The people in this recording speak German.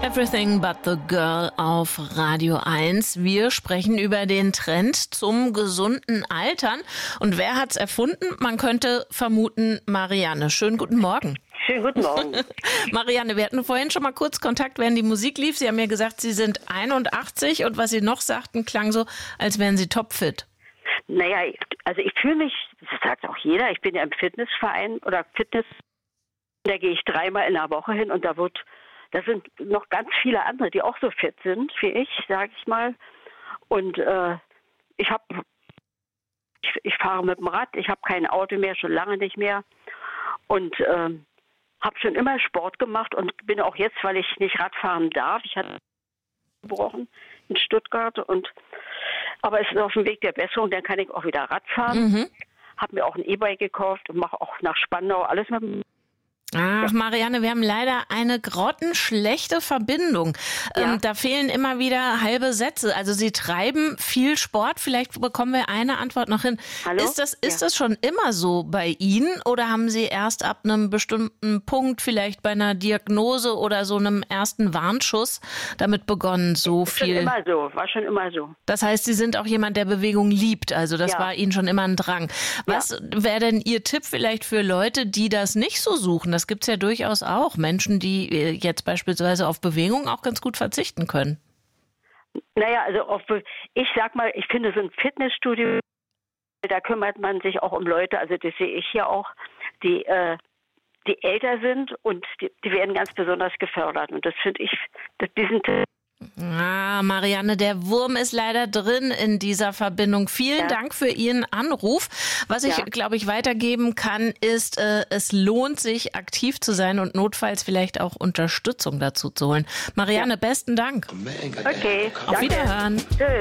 Everything but the Girl auf Radio 1. Wir sprechen über den Trend zum gesunden Altern. Und wer hat's erfunden? Man könnte vermuten, Marianne. Schönen guten Morgen. Schönen guten Morgen. Marianne, wir hatten vorhin schon mal kurz Kontakt, während die Musik lief. Sie haben mir gesagt, Sie sind 81 und was Sie noch sagten, klang so, als wären Sie topfit. Naja, also ich fühle mich, das sagt auch jeder, ich bin ja im Fitnessverein oder Fitness, da gehe ich 3-mal in der Woche hin und da sind noch ganz viele andere, die auch so fit sind wie ich, sage ich mal. Und ich fahre mit dem Rad, ich habe kein Auto mehr, schon lange nicht mehr. Und habe schon immer Sport gemacht und bin auch jetzt, weil ich nicht Radfahren darf. Ich hatte gebrochen in Stuttgart aber es ist auf dem Weg der Besserung, dann kann ich auch wieder Rad fahren. Habe mir auch ein E-Bike gekauft und mache auch nach Spandau alles mit dem. Ach, Marianne, wir haben leider eine grottenschlechte Verbindung. Ja. Da fehlen immer wieder halbe Sätze. Also Sie treiben viel Sport. Vielleicht bekommen wir eine Antwort noch hin. Hallo? Ist das schon immer so bei Ihnen oder haben Sie erst ab einem bestimmten Punkt, vielleicht bei einer Diagnose oder so einem ersten Warnschuss, damit begonnen, so viel? War schon immer so. Das heißt, Sie sind auch jemand, der Bewegung liebt. Also das war Ihnen schon immer ein Drang. Was wäre denn Ihr Tipp vielleicht für Leute, die das nicht so suchen? Das gibt es ja durchaus auch. Menschen, die jetzt beispielsweise auf Bewegung auch ganz gut verzichten können. Naja, also ich sag mal, ich finde so ein Fitnessstudio, da kümmert man sich auch um Leute, also das sehe ich hier auch, die älter sind und die werden ganz besonders gefördert. Und das finde ich, diesen Tipp. Marianne, der Wurm ist leider drin in dieser Verbindung. Vielen Dank für Ihren Anruf. Was ich, glaube ich, weitergeben kann, ist, es lohnt sich, aktiv zu sein und notfalls vielleicht auch Unterstützung dazu zu holen. Marianne, besten Dank. Okay, Auf Wiederhören. Tschüss.